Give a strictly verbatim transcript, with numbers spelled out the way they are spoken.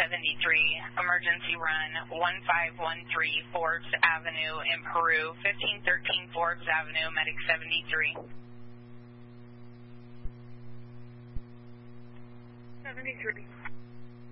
seventy-three, emergency run one five one three Forbes Avenue in Peru, fifteen thirteen Forbes Avenue, medic seventy-three. seventy-three.